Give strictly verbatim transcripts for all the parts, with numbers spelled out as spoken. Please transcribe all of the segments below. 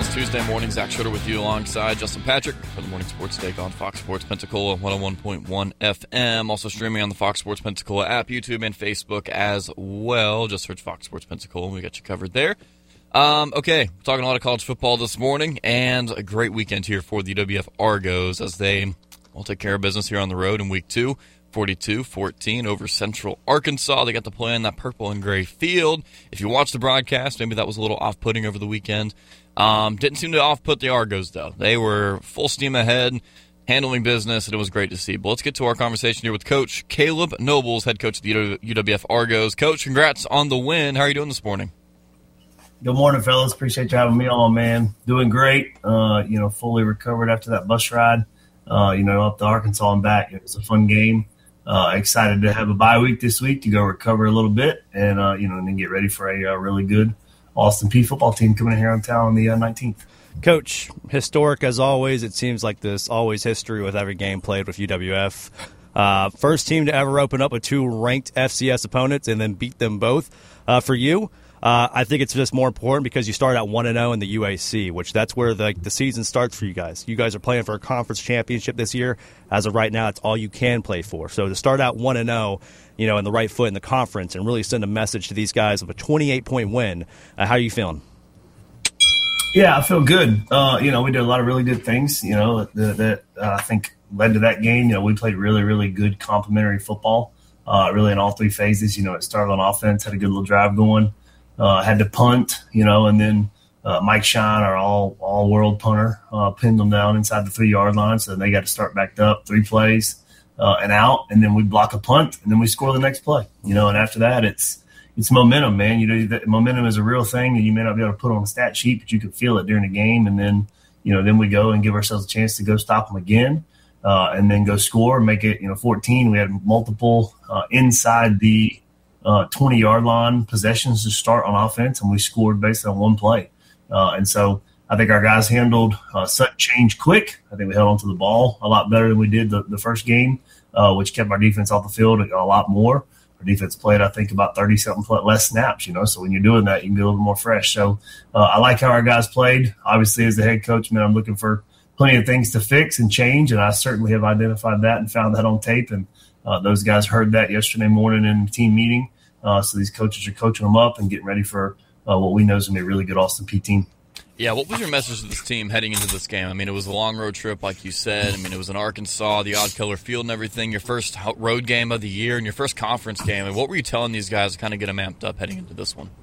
this Tuesday morning. Zach Schroeder with you alongside Justin Patrick for the Morning Sports Take on Fox Sports Pensacola, one oh one point one F M. Also streaming on the Fox Sports Pensacola app, YouTube, and Facebook as well. Just search Fox Sports Pensacola and we got you covered there. Um, okay, we're talking a lot of college football this morning, and a great weekend here for the U W F Argos as they will take care of business here on the road in week two. forty-two fourteen over Central Arkansas. They got to play in that purple and gray field. If you watched the broadcast, maybe that was a little off-putting over the weekend. Um, didn't seem to off-put the Argos, though. They were full steam ahead, handling business, and it was great to see. But let's get to our conversation here with Coach Caleb Nobles, head coach of the U W F Argos. Coach, congrats on the win. How are you doing this morning? Good morning, fellas. Appreciate you having me on, man. Doing great. Uh, you know, fully recovered after that bus ride. Uh, you know, up to Arkansas and back. It was a fun game. Uh, excited to have a bye week this week to go recover a little bit and, uh, you know, and then get ready for a uh, really good Austin Peay football team coming in here on town on the uh, nineteenth. Coach, historic as always. It seems like there's always history with every game played with U W F. Uh, first team to ever open up with two ranked F C S opponents and then beat them both. Uh, for you, uh, I think it's just more important because you start at one and oh in the U A C, which that's where the, the season starts for you guys. You guys are playing for a conference championship this year. As of right now, it's all you can play for. So to start out one and oh, you know, in the right foot in the conference and really send a message to these guys of a twenty-eight point win, uh, how are you feeling? Yeah, I feel good. Uh, you know, we did a lot of really good things, you know, that, that uh, I think led to that game. You know, we played really, really good complementary football, uh, really in all three phases. You know, it started on offense, had a good little drive going. Uh, had to punt, you know, and then uh, Mike Shine, our all all world punter, uh, pinned them down inside the three yard line, so they got to start backed up, three plays uh, and out, and then we block a punt, and then we score the next play, you know. And after that, it's it's momentum, man. You know, that momentum is a real thing, and you may not be able to put on a stat sheet, but you can feel it during the game, and then you know, then we go and give ourselves a chance to go stop them again, uh, and then go score, make it, you know, fourteen. We had multiple uh, inside the Uh, twenty-yard line possessions to start on offense, and we scored based on one play. Uh, and so I think our guys handled uh, sudden change quick. I think we held onto the ball a lot better than we did the, the first game, uh, which kept our defense off the field a, a lot more. Our defense played, I think, about thirty-something less snaps, you know, so when you're doing that, you can be a little more fresh. So uh, I like how our guys played. Obviously, as the head coach, man, I'm looking for plenty of things to fix and change, and I certainly have identified that and found that on tape. And uh, those guys heard that yesterday morning in the team meeting. Uh, so these coaches are coaching them up and getting ready for uh, what we know is going to be a really good Austin Peay team. Yeah, what was your message to this team heading into this game? I mean, it was a long road trip, like you said. I mean, it was in Arkansas, the Odd Killer Field and everything, your first road game of the year and your first conference game. And what were you telling these guys to kind of get them amped up heading into this one?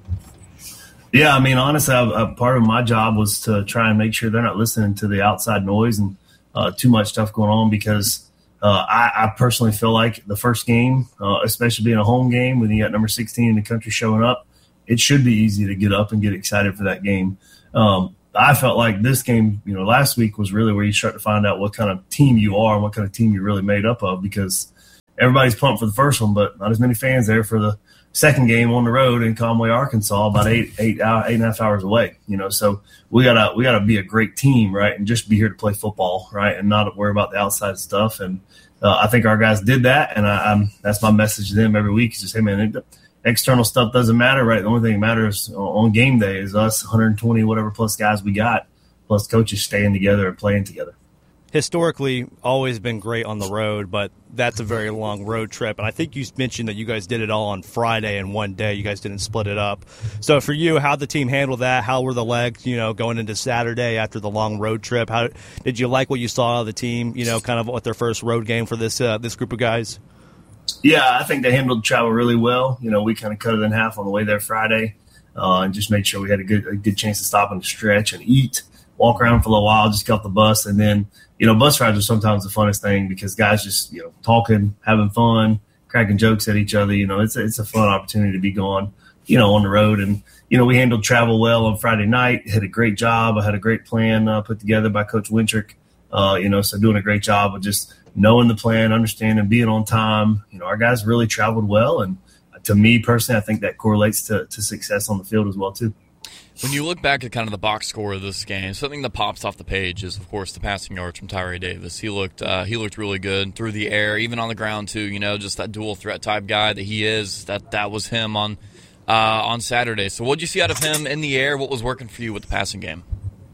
Yeah, I mean, honestly, I, I, part of my job was to try and make sure they're not listening to the outside noise and uh, too much stuff going on because – Uh, I, I personally feel like the first game, uh, especially being a home game when you got number sixteen in the country showing up, it should be easy to get up and get excited for that game. Um, I felt like this game, you know, last week was really where you start to find out what kind of team you are and what kind of team you're really made up of because everybody's pumped for the first one, but not as many fans there for the second game on the road in Conway, Arkansas, about eight, eight, eight and a half hours away. You know, so we gotta we gotta be a great team, right, and just be here to play football, right, and not worry about the outside stuff. And uh, I think our guys did that, and I, I'm that's my message to them every week is just, hey, man, it, external stuff doesn't matter, right? The only thing that matters on game day is us, one hundred twenty whatever plus guys we got, plus coaches staying together and playing together. Historically, always been great on the road, but that's a very long road trip. And I think you mentioned that you guys did it all on Friday in one day. You guys didn't split it up. So for you, how'd the team handle that? How were the legs, you know, going into Saturday after the long road trip? How did you like what you saw of the team, you know, kind of with their first road game for this uh, this group of guys? Yeah, I think they handled travel really well. You know, we kind of cut it in half on the way there Friday uh, and just made sure we had a good a good chance to stop and stretch and eat, walk around for a little while, just get off the bus, and then – you know, bus rides are sometimes the funnest thing because guys just, you know, talking, having fun, cracking jokes at each other. You know, it's a, it's a fun opportunity to be going, you know, on the road. And, you know, we handled travel well on Friday night, had a great job. I had a great plan uh, put together by Coach Wintrick, uh, you know, so doing a great job of just knowing the plan, understanding, being on time. You know, our guys really traveled well. And to me personally, I think that correlates to, to success on the field as well, too. When you look back at kind of the box score of this game, something that pops off the page is, of course, the passing yards from Tyree Davis. He looked uh, he looked really good through the air, even on the ground too. You know, just that dual threat type guy that he is. That that was him on uh, on Saturday. So, what did you see out of him in the air? What was working for you with the passing game?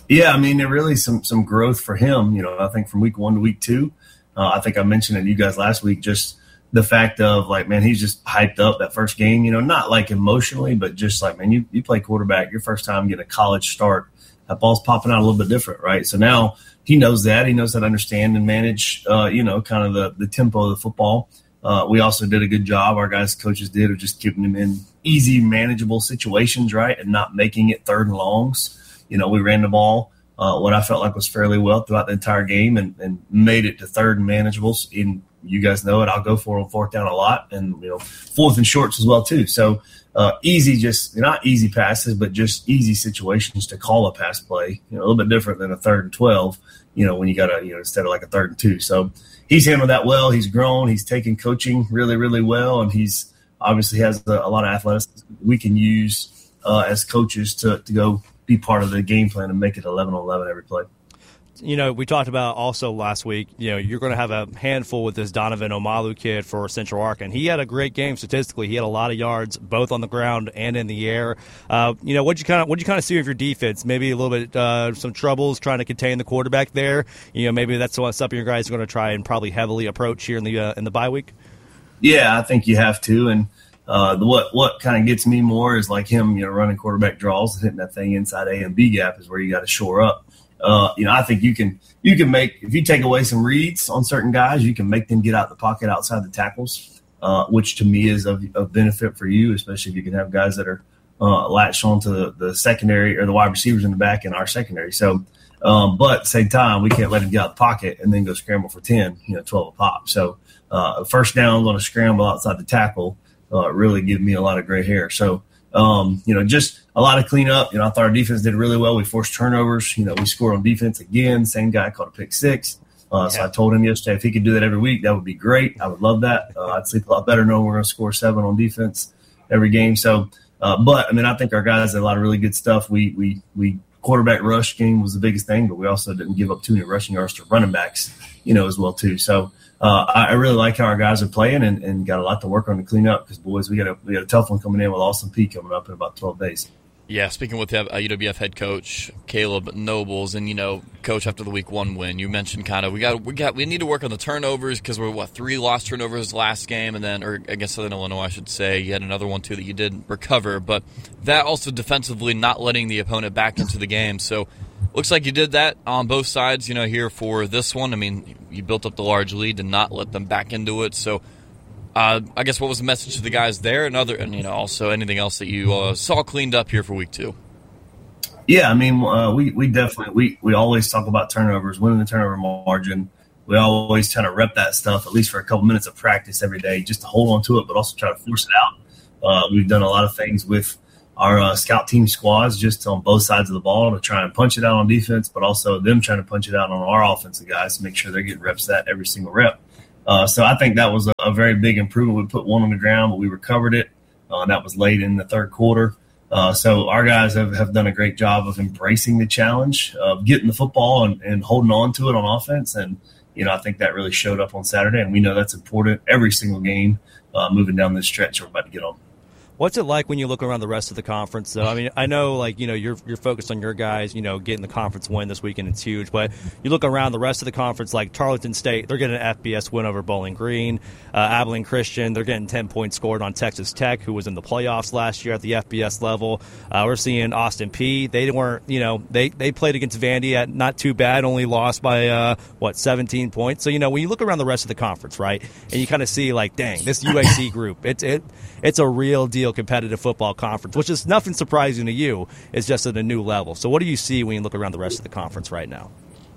Yeah, I mean, there really some some growth for him. You know, I think from week one to week two, uh, I think I mentioned it to you guys last week, just the fact of like, man, he's just hyped up that first game, you know, not like emotionally, but just like, man, you, you play quarterback, your first time getting a college start, that ball's popping out a little bit different, right? So now he knows that. He knows how to understand and manage, uh, you know, kind of the, the tempo of the football. Uh, we also did a good job, our guys, coaches did, of just keeping him in easy, manageable situations, right, and not making it third and longs. You know, we ran the ball, uh, what I felt like was fairly well throughout the entire game and, and made it to third and manageables. In you guys know it, I'll go for it on fourth down a lot, and, you know, fourth and shorts as well too. So uh, easy, just not easy passes, but just easy situations to call a pass play. You know, a little bit different than a third and twelve. You know, when you got a, you know, instead of like a third and two. So he's handled that well. He's grown. He's taken coaching really, really well, and he's obviously has a, a lot of athleticism we can use uh, as coaches to to go be part of the game plan and make it eleven on eleven every play. You know, we talked about also last week, you know, you're going to have a handful with this Donovan Omalu kid for Central Ark, and he had a great game statistically. He had a lot of yards both on the ground and in the air. Uh, you know, what'd you kind of what'd you kind of see of your defense? Maybe a little bit uh, some troubles trying to contain the quarterback there. You know, maybe that's something your guys are going to try and probably heavily approach here in the uh, in the bye week. Yeah, I think you have to, and uh, the, what what kind of gets me more is like him, you know, running quarterback draws and hitting that thing inside A and B gap is where you got to shore up. Uh, you know, I think you can you can make if you take away some reads on certain guys, you can make them get out the pocket outside the tackles, uh, which to me is of, of benefit for you, especially if you can have guys that are uh, latched onto the, the secondary or the wide receivers in the back in our secondary. So, um, but at the same time, we can't let them get out the pocket and then go scramble for ten, you know, twelve a pop. So, uh, first down on a scramble outside the tackle uh, really give me a lot of gray hair. So. Um, you know, just a lot of cleanup. You know, I thought our defense did really well. We forced turnovers. You know, we scored on defense again. Same guy caught a pick six. Uh, yeah. So I told him yesterday if he could do that every week, that would be great. I would love that. Uh, I'd sleep a lot better knowing we're going to score seven on defense every game. So, uh, but I mean, I think our guys did a lot of really good stuff. We we we quarterback rush game was the biggest thing, but we also didn't give up too many rushing yards to running backs, you know, as well too. So. Uh, I really like how our guys are playing and, and got a lot to work on to clean up because, boys, we got a we got a tough one coming in with Austin Peay coming up in about twelve days. Yeah, speaking with uh, U W F head coach Caleb Nobles, and you know, coach, after the week one win, you mentioned kind of we got we got we need to work on the turnovers because we're what three lost turnovers last game, and then or against Southern Illinois, I should say, you had another one too that you did recover, but that also defensively not letting the opponent back into the game. So. Looks like you did that on both sides, you know, here for this one. I mean, you built up the large lead and not let them back into it. So, uh, I guess what was the message to the guys there, and other, and you know, also anything else that you uh, saw cleaned up here for week two? Yeah, I mean, uh, we we definitely we we always talk about turnovers, winning the turnover margin. We always try to rep that stuff at least for a couple minutes of practice every day, just to hold on to it, but also try to force it out. Uh, we've done a lot of things with. Our uh, scout team squads just on both sides of the ball to try and punch it out on defense, but also them trying to punch it out on our offensive guys to make sure they're getting reps at every single rep. Uh, so I think that was a, a very big improvement. We put one on the ground, but we recovered it. Uh, that was late in the third quarter. Uh, so our guys have, have done a great job of embracing the challenge of getting the football and, and holding on to it on offense. And, you know, I think that really showed up on Saturday, and we know that's important every single game uh, moving down this stretch we're about to get on. What's it like when you look around the rest of the conference, though? I mean, I know, like, you know, you're you're focused on your guys, you know, getting the conference win this weekend. It's huge. But you look around the rest of the conference, like Tarleton State, they're getting an F B S win over Bowling Green. Uh, Abilene Christian, they're getting ten points scored on Texas Tech, who was in the playoffs last year at the F B S level. Uh, we're seeing Austin Peay. They weren't, you know, they, they played against Vandy at not too bad, only lost by, uh, what, seventeen points. So, you know, when you look around the rest of the conference, right, and you kind of see, like, dang, this U A C group, it's it, it's a real deal competitive football conference, which is nothing surprising to you. It's just at a new level. So what do you see when you look around the rest of the conference right now?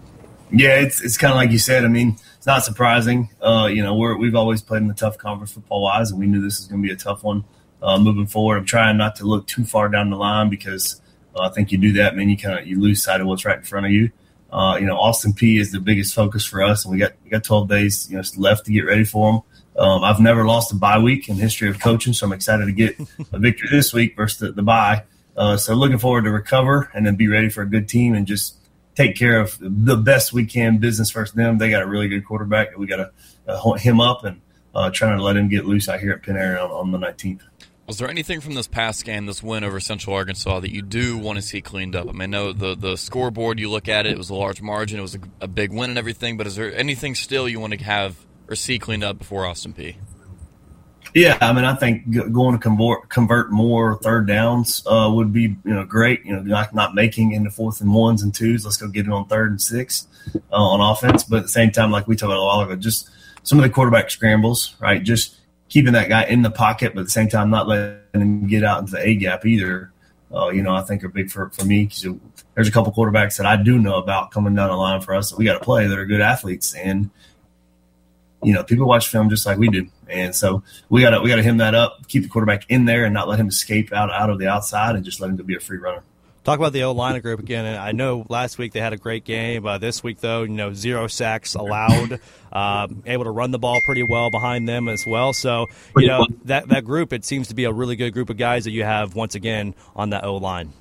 Yeah, it's it's kind of like you said. I mean, it's not surprising. Uh, you know, we're, we've always played in the tough conference football-wise, and we knew this was going to be a tough one uh, moving forward. I'm trying not to look too far down the line because uh, I think you do that, man, you kind of you lose sight of what's right in front of you. Uh, you know, Austin Peay is the biggest focus for us, and we got we got twelve days, you know, left to get ready for them. Um, I've never lost a bye week in the history of coaching, so I'm excited to get a victory this week versus the, the bye. Uh, so looking forward to recover and then be ready for a good team and just take care of the best we can business versus them. They got a really good quarterback. We got to uh, hold him up and uh, trying to let him get loose out here at Penn Aaron on, on the nineteenth. Was there anything from this past game, this win over Central Arkansas, that you do want to see cleaned up? I mean, I know the, the scoreboard, you look at it, it was a large margin, it was a, a big win and everything, but is there anything still you want to have or see cleaned up before Austin Peay? Yeah, I mean, I think going to convert, convert more third downs uh, would be, you know, great. You know, not, not making into fourth and ones and twos. Let's go get it on third and six uh, on offense. But at the same time, like we talked about a while ago, just some of the quarterback scrambles, right? Just keeping that guy in the pocket, but at the same time not letting him get out into the A gap either. Uh, you know, I think are big for for me. So there's a couple quarterbacks that I do know about coming down the line for us that we got to play that are good athletes, and you know, people watch film just like we do. And so we got to we got to hem that up, keep the quarterback in there and not let him escape out, out of the outside and just let him go be a free runner. Talk about the O-line group again. And I know last week they had a great game. Uh, this week, though, you know, zero sacks allowed, uh, able to run the ball pretty well behind them as well. So, you know, that, that group, it seems to be a really good group of guys that you have, once again, on that O-line.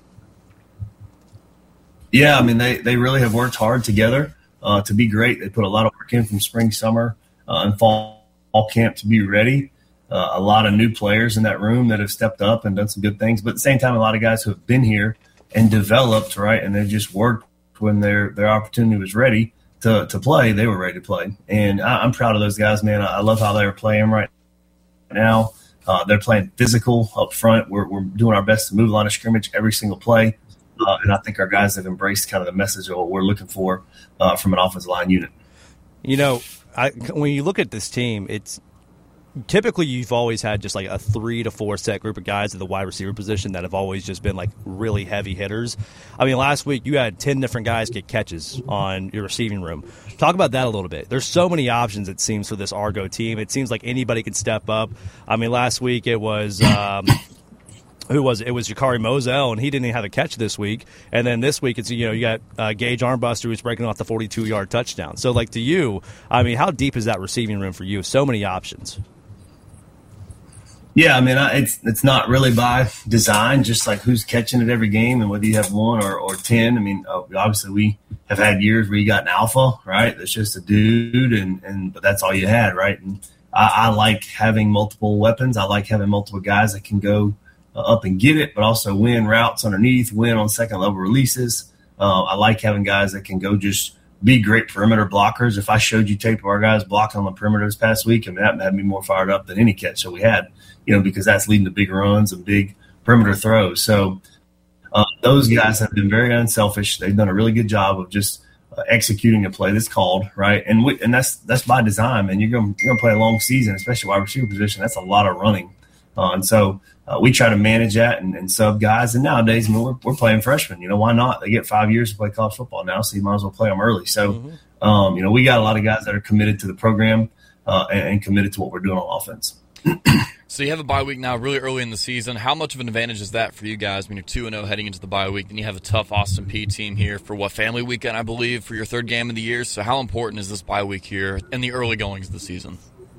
Yeah, I mean, they, they really have worked hard together uh, to be great. They put a lot of work in from spring, summer, uh, and fall, fall camp to be ready. Uh, a lot of new players in that room that have stepped up and done some good things. But at the same time, a lot of guys who have been here and developed, right, and they just worked when their their opportunity was ready to to play. They were ready to play, and I, I'm proud of those guys, man. I, I love how they're playing right now. Uh, they're playing physical up front. We're we're doing our best to move the line of scrimmage every single play, uh, and I think our guys have embraced kind of the message of what we're looking for uh, from an offensive line unit. You know, I, when you look at this team, it's typically you've always had just like a three to four set group of guys at the wide receiver position that have always just been like really heavy hitters. I mean, last week you had ten different guys get catches on your receiving room. Talk about that a little bit. There's so many options, it seems, for this Argo team. It seems like anybody can step up. I mean, last week it was um, who was it? It was Jakari Moselle, and he didn't even have a catch this week. And then this week, it's, you know, you got uh, Gage Armbuster who's breaking off the forty-two yard touchdown. So, like, to you, I mean, how deep is that receiving room for you? So many options. Yeah, I mean, I, it's it's not really by design, just like who's catching it every game and whether you have one or, or ten. I mean, obviously we have had years where you got an alpha, right? That's just a dude, and, and but that's all you had, right? And I, I like having multiple weapons. I like having multiple guys that can go uh, up and get it, but also win routes underneath, win on second level releases. Uh, I like having guys that can go just be great perimeter blockers. If I showed you tape of our guys blocking on the perimeter this past week, I mean, that had me more fired up than any catch that we had, you know, because that's leading to big runs and big perimeter throws. So uh, those guys have been very unselfish. They've done a really good job of just uh, executing a play that's called, right? And we, and that's that's by design, man. You're going you're gonna play a long season, especially wide receiver position. That's a lot of running. Uh, and so uh, we try to manage that and, and sub guys. And nowadays, I mean, we're, we're playing freshmen. You know, why not? They get five years to play college football now, so you might as well play them early. So, mm-hmm. um, you know, we got a lot of guys that are committed to the program uh, and, and committed to what we're doing on offense. So you have a bye week now really early in the season. How much of an advantage is that for you guys when you're two and oh heading into the bye week? Then you have a tough Austin Peay team here for, what, family weekend, I believe, for your third game of the year. So how important is this bye week here in the early goings of the season?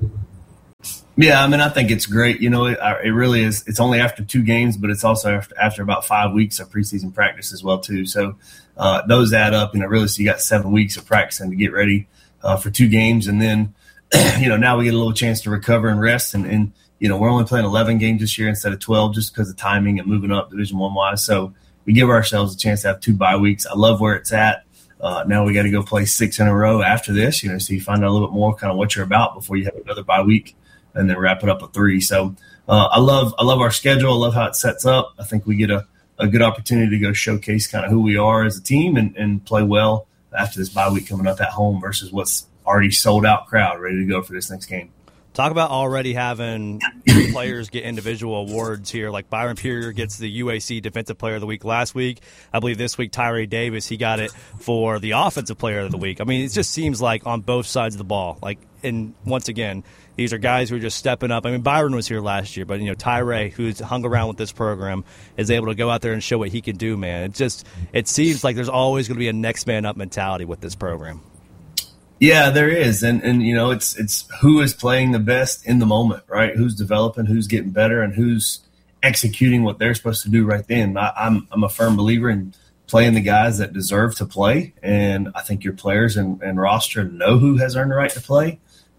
Yeah, I mean, I think it's great. You know, it, it really is. It's only after two games, but it's also after, after about five weeks of preseason practice as well, too. So uh, those add up. You know, really, so you got seven weeks of practicing to get ready uh, for two games. And then, you know, now we get a little chance to recover and rest. And, and you know, we're only playing eleven games this year instead of twelve just because of timing and moving up Division One-wise. So we give ourselves a chance to have two bye weeks. I love where it's at. Uh, now we got to go play six in a row after this, you know, so you find out a little bit more kind of what you're about before you have another bye week and then wrap it up with three. So uh, I love I love our schedule. I love how it sets up. I think we get a, a good opportunity to go showcase kind of who we are as a team and, and play well after this bye week coming up at home versus what's already sold out crowd ready to go for this next game. Talk about already having players get individual awards here. Like Byron Purier gets the U A C Defensive Player of the Week last week. I believe this week Tyree Davis, he got it for the Offensive Player of the Week. I mean, it just seems like on both sides of the ball. Like, and once again, these are guys who are just stepping up. I mean, Byron was here last year, but, you know, Tyree, who's hung around with this program, is able to go out there and show what he can do, man. It just it seems like there's always going to be a next man up mentality with this program. Yeah, there is. And, and you know, it's it's who is playing the best in the moment, right? Who's developing, who's getting better, and who's executing what they're supposed to do right then. I, I'm I'm a firm believer in playing the guys that deserve to play, and I think your players and, and roster know who has earned the right to play.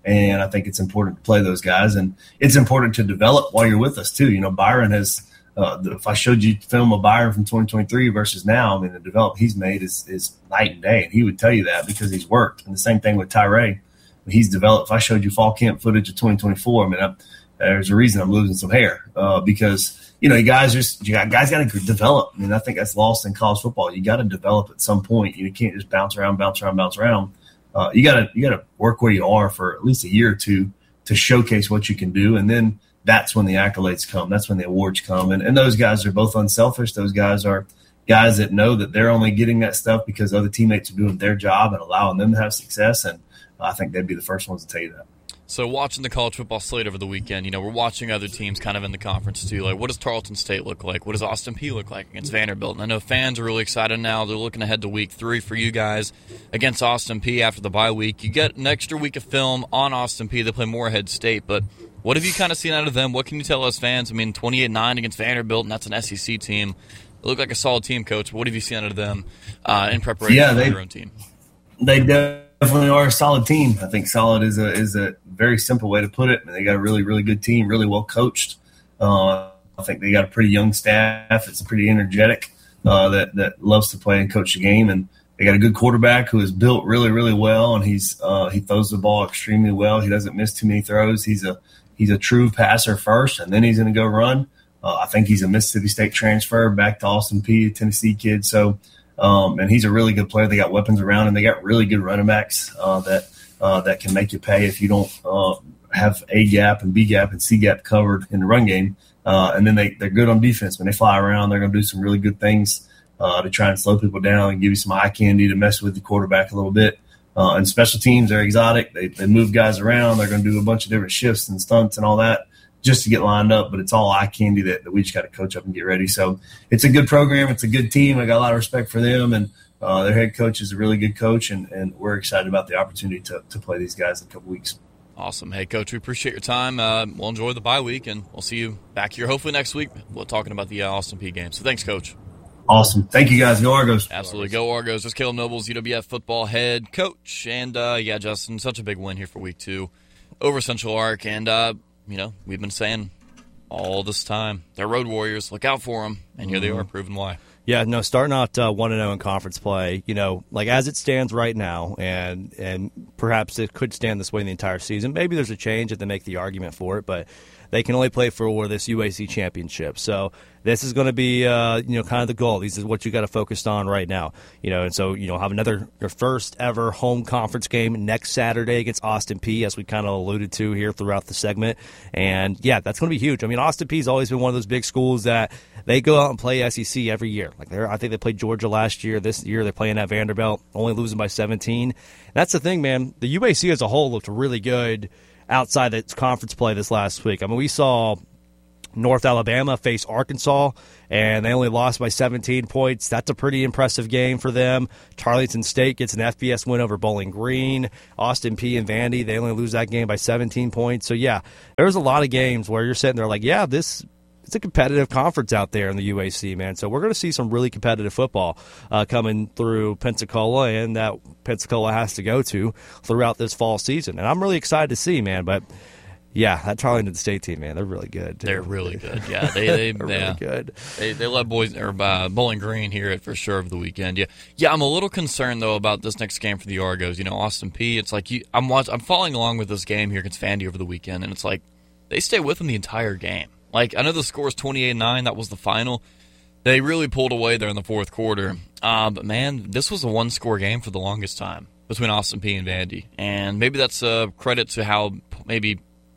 And I think it's important to play those guys, and it's important to develop while you're with us too. You know, Byron has. Uh, the, if I showed you film of Byron from twenty twenty-three versus now, I mean, the development he's made is is night and day, and he would tell you that because he's worked. And the same thing with Tyree, he's developed. If I showed you fall camp footage of twenty twenty-four, I mean, I'm, there's a reason I'm losing some hair uh, because you know, you guys just you got, guys got to develop. I mean, I think that's lost in college football. You got to develop at some point. You can't just bounce around, bounce around, bounce around. Uh, you gotta you gotta work where you are for at least a year or two to showcase what you can do, and then that's when the accolades come. That's when the awards come, and and those guys are both unselfish. Those guys are guys that know that they're only getting that stuff because other teammates are doing their job and allowing them to have success. And I think they'd be the first ones to tell you that. So watching the college football slate over the weekend, you know, we're watching other teams kind of in the conference too. Like, what does Tarleton State look like? What does Austin Peay look like against Vanderbilt? And I know fans are really excited now. They're looking ahead to week three for you guys against Austin Peay after the bye week. You get an extra week of film on Austin Peay. They play Morehead State. But what have you kind of seen out of them? What can you tell us fans? I mean, twenty-eight nine against Vanderbilt, and that's an S E C team. They look like a solid team, Coach. What have you seen out of them uh, in preparation yeah, for they, your own team? They definitely are a solid team. I think solid is a is a very simple way to put it. I mean, they got a really, really good team, really well coached. Uh, I think they got a pretty young staff. It's pretty energetic uh, that that loves to play and coach the game. And they got a good quarterback who is built really, really well, and he's uh, he throws the ball extremely well. He doesn't miss too many throws. He's a he's a true passer first, and then he's going to go run. Uh, I think he's a Mississippi State transfer back to Austin Peay, a Tennessee kid. So, um, and he's a really good player. They got weapons around him. They got really good running backs uh, that uh, that can make you pay if you don't uh, have A gap and B gap and C gap covered in the run game. Uh, and then they they're good on defense. When they fly around, they're going to do some really good things uh, to try and slow people down and give you some eye candy to mess with the quarterback a little bit. Uh, and special teams, they're exotic. They they move guys around. They're going to do a bunch of different shifts and stunts and all that just to get lined up, but it's all eye candy that, that we just got to coach up and get ready. So it's a good program. It's a good team. I got a lot of respect for them, and uh, their head coach is a really good coach, and, and we're excited about the opportunity to, to play these guys in a couple weeks. Awesome. Hey, Coach, we appreciate your time. Uh, we'll enjoy the bye week, and we'll see you back here hopefully next week. We're talking about the uh, Austin Peay game. So thanks, Coach. Awesome. Thank you, guys. Go Argos. Absolutely. Go Argos. There's Caleb Nobles, U W F football head coach. And, uh, yeah, Justin, such a big win here for week two over Central Arc. And, uh, you know, we've been saying all this time, they're road warriors. Look out for them. And here mm-hmm. they are, proving why. Yeah, no, starting out uh, one and oh in conference play, you know, like as it stands right now, and and perhaps it could stand this way the entire season. Maybe there's a change if they make the argument for it, but they can only play for this U A C championship. So this is going to be, uh, you know, kind of the goal. This is what you got to focus on right now, you know. And so, you know, have another your first ever home conference game next Saturday against Austin Peay, as we kind of alluded to here throughout the segment. And yeah, that's going to be huge. I mean, Austin Peay's always been one of those big schools that they go out and play S E C every year. Like they're, I think they played Georgia last year. This year they're playing at Vanderbilt, only losing by seventeen. That's the thing, man. The U A C as a whole looked really good outside its conference play this last week. I mean, we saw North Alabama face Arkansas, and they only lost by seventeen points. That's a pretty impressive game for them. Tarleton State gets an F B S win over Bowling Green. Austin Peay and Vandy, they only lose that game by seventeen points. So, yeah, there's a lot of games where you're sitting there like, yeah, this it's a competitive conference out there in the U A C, man. So we're going to see some really competitive football uh, coming through Pensacola, and that Pensacola has to go to throughout this fall season. And I'm really excited to see, man. But, yeah, that Tarleton State team, man, they're really good. Too. They're really good. Yeah, they, they, they're yeah. really good. They they led boys or uh, Bowling Green here at for sure over the weekend. Yeah, yeah. I'm a little concerned though about this next game for the Argos. You know, Austin Peay. It's like you, I'm watch, I'm following along with this game here against Vandy over the weekend, and it's like they stay with them the entire game. Like, I know the score is twenty-eight nine. That was the final. They really pulled away there in the fourth quarter. Uh, but, man, this was a one-score game for the longest time between Austin Peay and Vandy. And maybe that's a credit to how maybe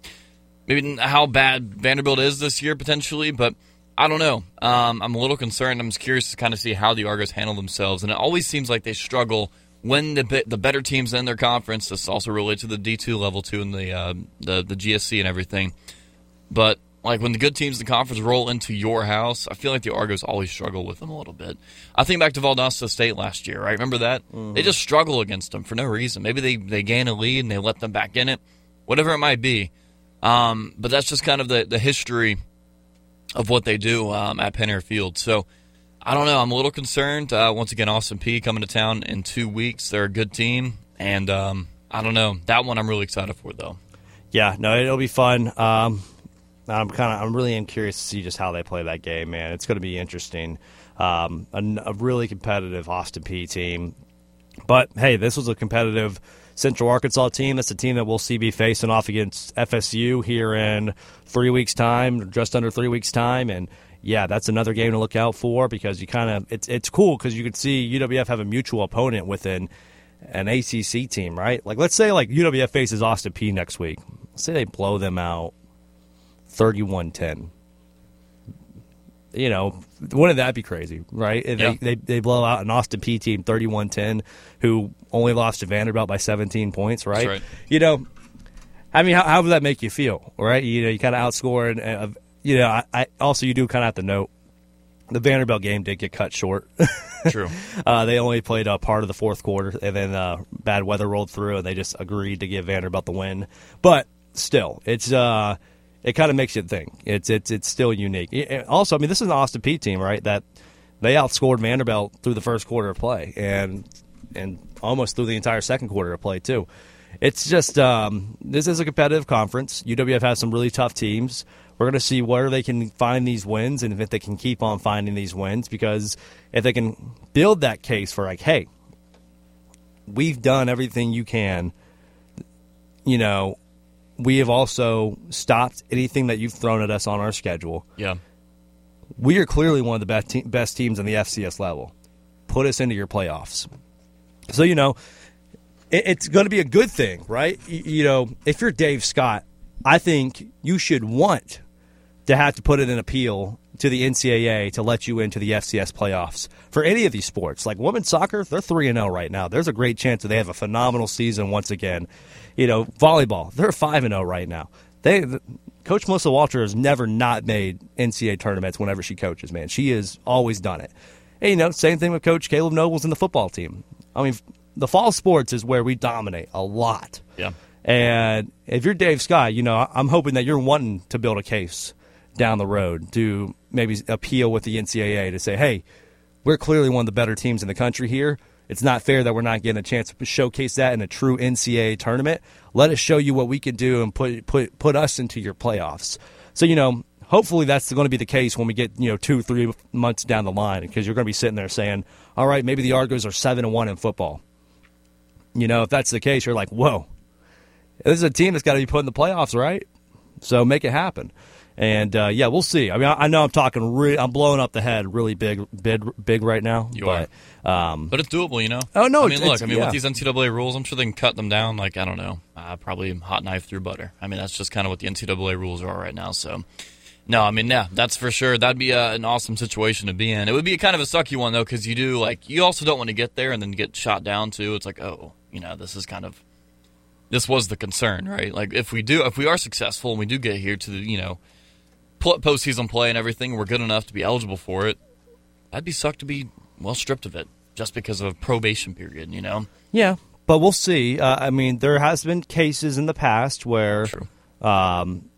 maybe how bad Vanderbilt is this year potentially. But I don't know. Um, I'm a little concerned. I'm just curious to kind of see how the Argos handle themselves. And it always seems like they struggle when the the better teams in their conference. This also relates to the D two level, too, and the, uh, the, the G S C and everything. But like when the good teams in the conference roll into your house, I feel like the Argos always struggle with them a little bit. I think back to Valdosta State last year, right? Remember that? Mm-hmm. They just struggle against them for no reason. Maybe they, they gain a lead and they let them back in it, whatever it might be. Um, but that's just kind of the, the history of what they do um, at Penn Air Field. So I don't know. I'm a little concerned. Uh, once again, Austin Peay coming to town in two weeks. They're a good team, and um, I don't know. That one I'm really excited for, though. Yeah, no, it'll be fun. Um, I'm kind of, I'm really am curious to see just how they play that game, man. It's going to be interesting. Um, a, a really competitive Austin Peay team, but hey, this was a competitive Central Arkansas team. That's a team that we'll see be facing off against F S U here in three weeks' time, just under three weeks' time, and yeah, that's another game to look out for because you kind of it's it's cool because you could see U W F have a mutual opponent within an A C C team, right? Like let's say like U W F faces Austin Peay next week. Let's say they blow them out thirty-one ten. You know, wouldn't that be crazy, right? If yeah. they, they they blow out an Austin Peay team thirty-one ten who only lost to Vanderbilt by seventeen points, right? That's right. You know, I mean, how, how would that make you feel, right? You know, you kind of outscored. Uh, you know, I, I also you do kind of have to note the Vanderbilt game did get cut short. True. uh, they only played a part of the fourth quarter, and then uh, bad weather rolled through, and they just agreed to give Vanderbilt the win. But still, it's uh, it kind of makes you think. It's it's it's still unique. It, also, I mean, this is an Austin Peay team, right? That they outscored Vanderbilt through the first quarter of play, and and almost through the entire second quarter of play too. It's just um, this is a competitive conference. U W F has some really tough teams. We're going to see where they can find these wins and if they can keep on finding these wins, because if they can build that case for like, hey, we've done everything you can, you know, we have also stopped anything that you've thrown at us on our schedule. Yeah. We are clearly one of the best, te- best teams in the F C S level. Put us into your playoffs. So, you know, it, it's going to be a good thing, right? You, you know, if you're Dave Scott, I think you should want to have to put in an appeal to the N C double A to let you into the F C S playoffs for any of these sports. Like women's soccer, they're three and oh right now. There's a great chance that they have a phenomenal season once again. You know, volleyball, they're five and oh right now. They Coach Melissa Walter has never not made N C double A tournaments whenever she coaches, man. She has always done it. And, you know, same thing with Coach Caleb Nobles in the football team. I mean, the fall sports is where we dominate a lot. Yeah. And if you're Dave Scott, you know, I'm hoping that you're wanting to build a case down the road to maybe appeal with the N C double A to say, hey, we're clearly one of the better teams in the country here. It's not fair that we're not getting a chance to showcase that in a true N C double A tournament. Let us show you what we can do and put put put us into your playoffs. So, you know, hopefully that's going to be the case when we get, you know, two, three months down the line, because you're going to be sitting there saying, all right, maybe the Argos are seven and one in football. You know, if that's the case, you're like, whoa, this is a team that's got to be put in the playoffs, right? So make it happen. And, uh, yeah, we'll see. I mean, I, I know I'm talking re- – I'm blowing up the head really big big, big right now. You but, are. Um, but it's doable, you know? Oh, no. I mean, it's, look, it's, I mean, yeah. with these N C double A rules, I'm sure they can cut them down like, I don't know, uh, probably hot knife through butter. I mean, that's just kind of what the N C double A rules are right now. So, no, I mean, yeah, that's for sure. That'd be a, an awesome situation to be in. It would be kind of a sucky one, though, because you do – like, you also don't want to get there and then get shot down, too. It's like, oh, you know, this is kind of – this was the concern, right? Like, if we do – if we are successful and we do get here to the, you know – postseason play and everything, we're good enough to be eligible for it, I'd be sucked to be, well, stripped of it just because of a probation period, you know? Yeah, but we'll see. Uh, I mean, there has been cases in the past where, True. um,